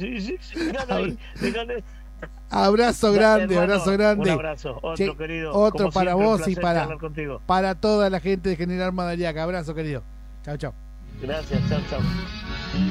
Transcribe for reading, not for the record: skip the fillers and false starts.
Sí. Déjale. Abrazo grande, Hermano, abrazo grande. Un abrazo, otro Che, querido. otro Como para siempre, vos y un placer charlar contigo. para toda la gente de General Madariaga. Abrazo, querido. Chao, chao. Gracias, chao.